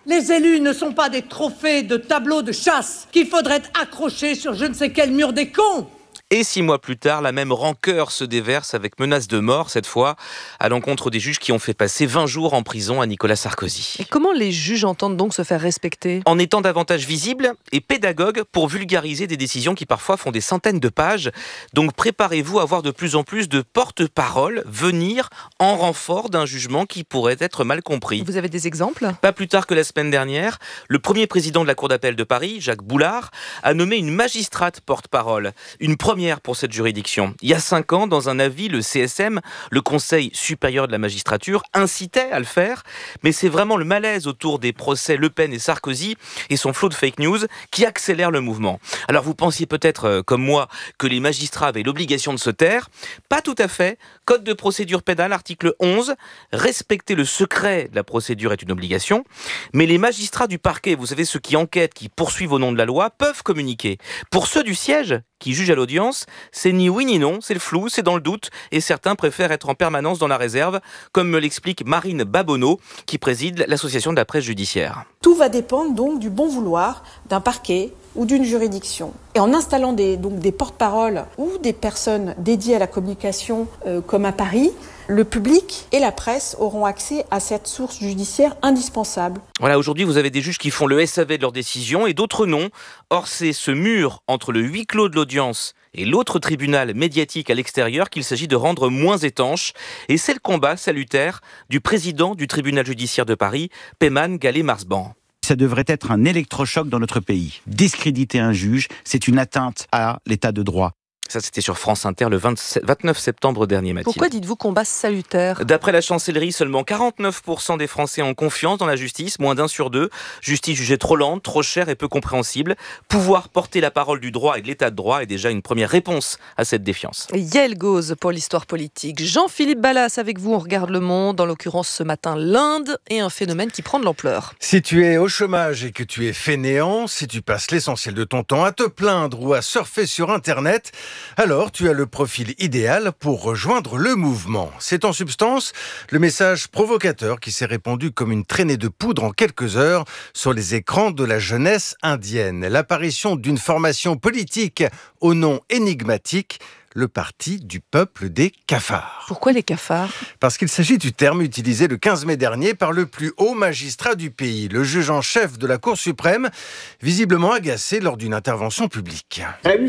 Les élus ne sont pas des trophées de tableaux de chasse qu'il faudrait accrocher sur je ne sais quel mur des cons. Et 6 mois plus tard, la même rancœur se déverse avec menace de mort, cette fois, à l'encontre des juges qui ont fait passer 20 jours en prison à Nicolas Sarkozy. Et comment les juges entendent donc se faire respecter ? En étant davantage visibles et pédagogues pour vulgariser des décisions qui parfois font des centaines de pages. Donc préparez-vous à voir de plus en plus de porte-parole venir en renfort d'un jugement qui pourrait être mal compris. Vous avez des exemples ? Pas plus tard que la semaine dernière, le premier président de la Cour d'appel de Paris, Jacques Boulard, a nommé une magistrate porte-parole. Une première pour cette juridiction. Il y a 5 ans, dans un avis, le CSM, le Conseil supérieur de la magistrature, incitait à le faire, mais c'est vraiment le malaise autour des procès Le Pen et Sarkozy et son flot de fake news qui accélère le mouvement. Alors vous pensiez peut-être, comme moi, que les magistrats avaient l'obligation de se taire. Pas tout à fait. Code de procédure pénale, article 11, respecter le secret de la procédure est une obligation, mais les magistrats du parquet, vous savez, ceux qui enquêtent, qui poursuivent au nom de la loi, peuvent communiquer. Pour ceux du siège, qui jugent à l'audience, c'est ni oui ni non, c'est le flou, c'est dans le doute, et certains préfèrent être en permanence dans la réserve, comme me l'explique Marine Babonneau, qui préside l'association de la presse judiciaire. Tout va dépendre donc du bon vouloir d'un parquet ou d'une juridiction. Et en installant des porte-paroles ou des personnes dédiées à la communication, comme à Paris, le public et la presse auront accès à cette source judiciaire indispensable. Voilà, aujourd'hui, vous avez des juges qui font le SAV de leurs décisions et d'autres non. Or, c'est ce mur entre le huis clos de l'audience et l'autre tribunal médiatique à l'extérieur qu'il s'agit de rendre moins étanche. Et c'est le combat salutaire du président du tribunal judiciaire de Paris, Peyman Gallay-Marsban. Ça devrait être un électrochoc dans notre pays. Discréditer un juge, c'est une atteinte à l'état de droit. Ça, c'était sur France Inter le 29 septembre dernier, Mathilde. Pourquoi dites-vous combat salutaire ? D'après la chancellerie, seulement 49% des Français ont confiance dans la justice, moins d'1 sur 2. Justice jugée trop lente, trop chère et peu compréhensible. Pouvoir porter la parole du droit et de l'état de droit est déjà une première réponse à cette défiance. Yael Gauze pour l'histoire politique. Jean-Philippe Ballas avec vous, on regarde le monde. En l'occurrence ce matin, l'Inde et un phénomène qui prend de l'ampleur. Si tu es au chômage et que tu es fainéant, si tu passes l'essentiel de ton temps à te plaindre ou à surfer sur Internet, alors tu as le profil idéal pour rejoindre le mouvement. C'est en substance le message provocateur qui s'est répandu comme une traînée de poudre en quelques heures sur les écrans de la jeunesse indienne. L'apparition d'une formation politique au nom énigmatique, le parti du peuple des cafards. Pourquoi les cafards ? Parce qu'il s'agit du terme utilisé le 15 mai dernier par le plus haut magistrat du pays, le juge en chef de la Cour suprême, visiblement agacé lors d'une intervention publique.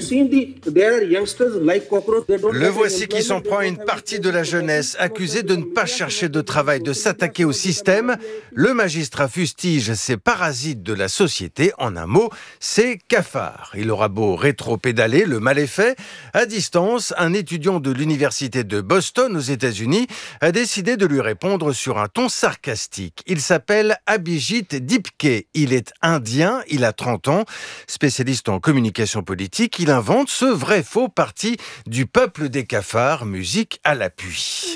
Le voici qui s'en prend à une partie de la jeunesse, accusée de ne pas chercher de travail, de s'attaquer au système. Le magistrat fustige ces parasites de la société, en un mot, ces cafards. Il aura beau rétro-pédaler, le mal est fait. À distance, un étudiant de l'université de Boston aux États-Unis a décidé de lui répondre sur un ton sarcastique. Il s'appelle Abhijit Dipke. Il est indien, il a 30 ans. Spécialiste en communication politique, il invente ce vrai-faux parti du peuple des cafards, musique à l'appui.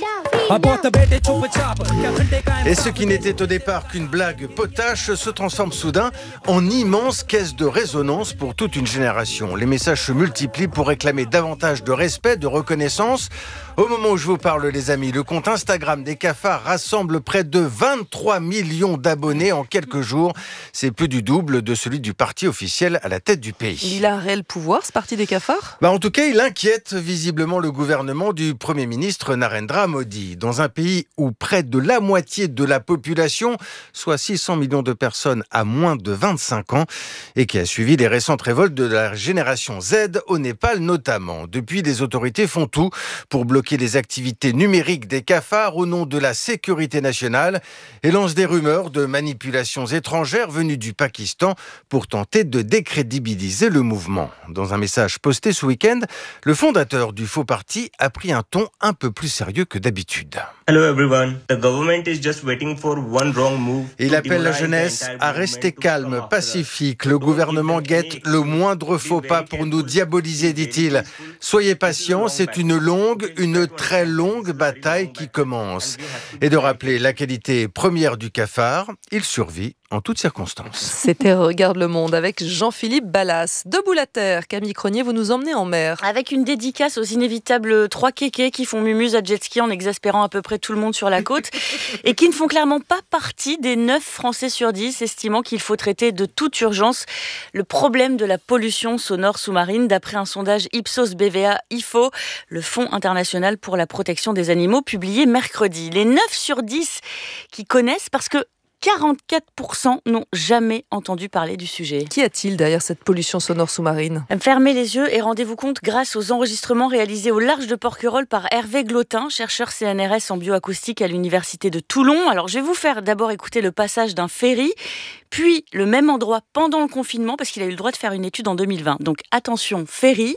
Et ce qui n'était au départ qu'une blague potache se transforme soudain en immense caisse de résonance pour toute une génération. Les messages se multiplient pour réclamer davantage de respect, de reconnaissance. Au moment où je vous parle, les amis, le compte Instagram des cafards rassemble près de 23 millions d'abonnés en quelques jours. C'est plus du double de celui du parti officiel à la tête du pays. Il a un réel pouvoir, ce parti des cafards ? En tout cas, il inquiète visiblement le gouvernement du Premier ministre Narendra Modi. Dans un pays où près de la moitié de la population, soit 600 millions de personnes à moins de 25 ans, et qui a suivi les récentes révoltes de la génération Z au Népal notamment. Depuis, les autorités font tout pour bloquer les activités numériques des cafards au nom de la sécurité nationale et lancent des rumeurs de manipulations étrangères venues du Pakistan pour tenter de décrédibiliser le mouvement. Dans un message posté ce week-end, le fondateur du faux parti a pris un ton un peu plus sérieux que d'habitude. Hello everyone. The government is just waiting for one wrong move. Il appelle la jeunesse à rester calme, pacifique. Le gouvernement guette le moindre faux pas pour nous diaboliser, dit-il. Soyez patients, c'est une très longue bataille qui commence. Et de rappeler la qualité première du cafard, il survit en toutes circonstances. C'était Regarde le monde avec Jean-Philippe Ballas. Debout la terre, Camille Cronier, vous nous emmenez en mer. Avec une dédicace aux inévitables 3 kékés qui font mumuse à jet ski en exaspérant à peu près tout le monde sur la côte et qui ne font clairement pas partie des 9 Français sur 10 estimant qu'il faut traiter de toute urgence le problème de la pollution sonore sous-marine d'après un sondage Ipsos BVA IFO, le Fonds international pour la protection des animaux, publié mercredi. Les 9 sur 10 qui connaissent parce que 44% n'ont jamais entendu parler du sujet. Qu'y a-t-il derrière cette pollution sonore sous-marine ? Fermez les yeux et rendez-vous compte grâce aux enregistrements réalisés au large de Porquerolles par Hervé Glotin, chercheur CNRS en bioacoustique à l'université de Toulon. Alors je vais vous faire d'abord écouter le passage d'un ferry, puis le même endroit pendant le confinement, parce qu'il a eu le droit de faire une étude en 2020. Donc attention, ferry.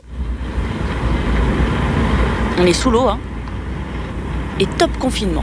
On est sous l'eau, hein. Et top confinement.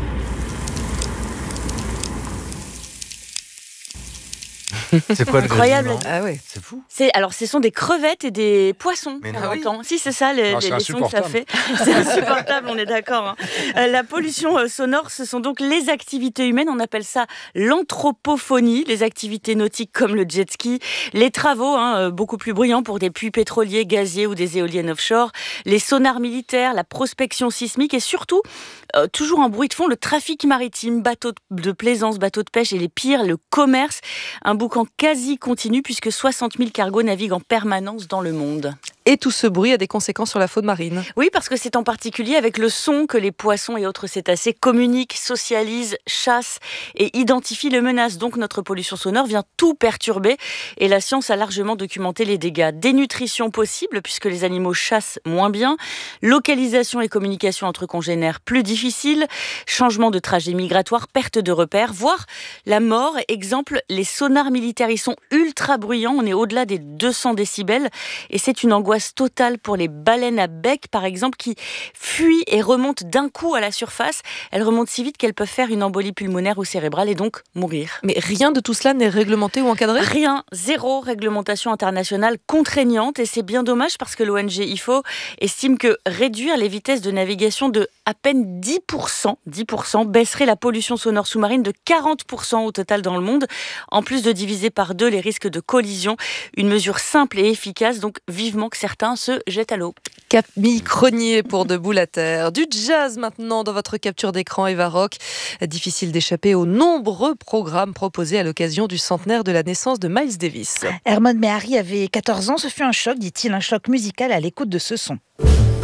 C'est quoi le Incroyable. grésillement ? Ah ouais. C'est fou. Ce sont des crevettes et des poissons Mais qu'on non. entend. Si, c'est ça les c'est sons que ça fait. C'est insupportable, on est d'accord. Hein. La pollution sonore, ce sont donc les activités humaines. On appelle ça l'anthropophonie, les activités nautiques comme le jet ski, les travaux, beaucoup plus bruyants pour des puits pétroliers, gaziers ou des éoliennes offshore, les sonars militaires, la prospection sismique et surtout, toujours en bruit de fond, le trafic maritime, bateaux de plaisance, bateaux de pêche et les pires, le commerce. Un boucan quasi continu puisque 60 000 cargos naviguent en permanence dans le monde. Et tout ce bruit a des conséquences sur la faune marine. Oui, parce que c'est en particulier avec le son que les poissons et autres cétacés communiquent, socialisent, chassent et identifient les menaces. Donc notre pollution sonore vient tout perturber et la science a largement documenté les dégâts. Dénutrition possible puisque les animaux chassent moins bien, localisation et communication entre congénères plus difficiles, changement de trajet migratoire, perte de repères, voire la mort. Exemple, les sonars militaires, ils sont ultra bruyants, on est au-delà des 200 décibels et c'est une angoisse totale pour les baleines à bec, par exemple, qui fuient et remontent d'un coup à la surface. Elles remontent si vite qu'elles peuvent faire une embolie pulmonaire ou cérébrale et donc mourir. Mais rien de tout cela n'est réglementé ou encadré ? Rien, zéro réglementation internationale contraignante et c'est bien dommage parce que l'ONG IFO estime que réduire les vitesses de navigation de à peine 10% baisserait la pollution sonore sous-marine de 40% au total dans le monde, en plus de diviser par 2 les risques de collision. Une mesure simple et efficace, donc vivement que certains se jettent à l'eau. Camille Cronier pour Debout la terre. Du jazz maintenant dans votre capture d'écran Eva Rock. Difficile d'échapper aux nombreux programmes proposés à l'occasion du centenaire de la naissance de Miles Davis. Hermod Mehari avait 14 ans, ce fut un choc, dit-il, un choc musical à l'écoute de ce son.